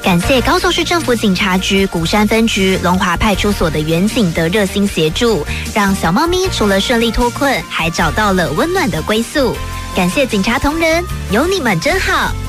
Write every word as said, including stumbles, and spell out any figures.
感谢高雄市政府警察局鼓山分局龙华派出所的员警的热心协助，让小猫咪除了顺利脱困，还找到了温暖的归宿。感谢警察同仁，有你们真好。